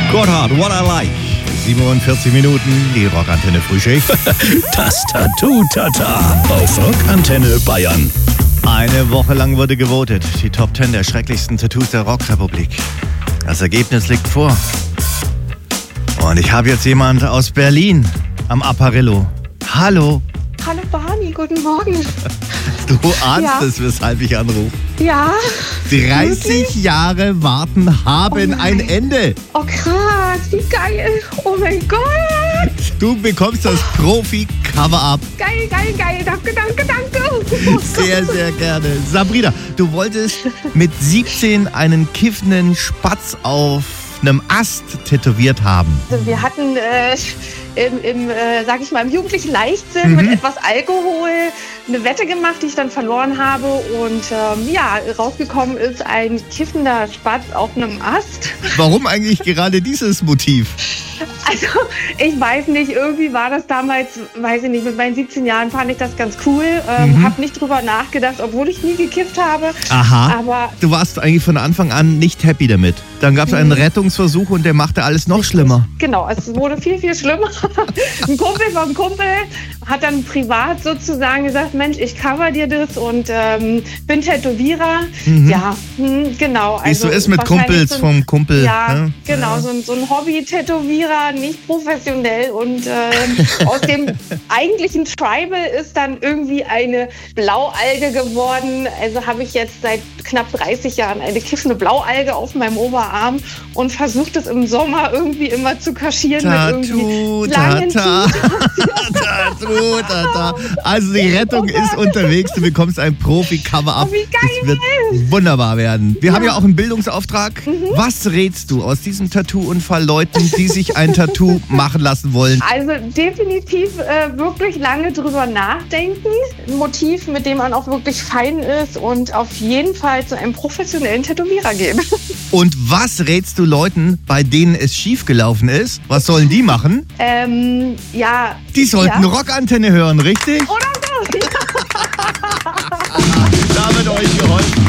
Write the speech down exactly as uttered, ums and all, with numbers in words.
Gotthard, What I Like. siebenundvierzig Minuten, die Rockantenne Frühschicht. Das Tattoo-Tata auf Rockantenne Bayern. Eine Woche lang wurde gewotet. Die Top zehn der schrecklichsten Tattoos der Rockrepublik. Das Ergebnis liegt vor. Und ich habe jetzt jemand aus Berlin am Apparillo. Hallo. Hallo Barney, guten Morgen. Du ahnst Ja. es, weshalb ich anrufe. Ja. dreißig Wirklich? Jahre warten haben Oh ein nein. Ende. Oh krass, wie geil. Oh mein Gott. Du bekommst das Profi-Cover-Up. Geil, geil, geil. Danke, danke, danke. Oh Sehr, Gott. sehr gerne. Sabrina, du wolltest mit siebzehn einen kiffenden Spatz auf einem Ast tätowiert haben. Also wir hatten äh, im, im äh, sag ich mal, im jugendlichen Leichtsinn mit etwas Alkohol eine Wette gemacht, die ich dann verloren habe. Und ähm, ja, rausgekommen ist ein kiffender Spatz auf einem Ast. Warum eigentlich gerade dieses Motiv? Also, ich weiß nicht, irgendwie war das damals, weiß ich nicht, mit meinen siebzehn Jahren fand ich das ganz cool. Ähm, Mhm. Hab nicht drüber nachgedacht, obwohl ich nie gekifft habe. Aha. Aber Du warst eigentlich von Anfang an nicht happy damit. Dann gab es einen Rettungsversuch und der machte alles noch schlimmer. genau, es wurde viel, viel schlimmer. Ein Kumpel vom Kumpel hat dann privat sozusagen gesagt, Mensch, ich cover dir das und ähm, bin Tätowierer. Ja, hm, genau. Wie es so also ist mit wahrscheinlich Kumpels so ein- vom Kumpel. Ja, ne? genau, so ein, so ein Hobby-Tätowierer, nicht professionell. Und äh, aus dem eigentlichen Tribal ist dann irgendwie eine Blaualge geworden. Also habe ich jetzt seit knapp dreißig Jahren eine kiffende Blaualge auf meinem Oberarm und versuche das im Sommer irgendwie immer zu kaschieren Tattoo, mit irgendwie langen Tata. T-Shirts. Tattoo, Tata. Also die Rettung ist unterwegs. Du bekommst ein Profi-Cover-Up. Oh, wie geil. Das wird wunderbar werden. Wir haben ja auch einen Bildungsauftrag. Was rätst du aus diesem Tattoo-Unfall Leuten, die sich ein Tattoo machen lassen wollen? Also definitiv äh, wirklich lange drüber nachdenken. Ein Motiv, mit dem man auch wirklich fein ist und auf jeden Fall zu einem professionellen Tätowierer gehen. Und was rätst du Leuten, bei denen es schiefgelaufen ist? Was sollen die machen? ähm, ja. Die sollten ja. Rockantenne hören, richtig? Oder so. Da wird euch geholfen.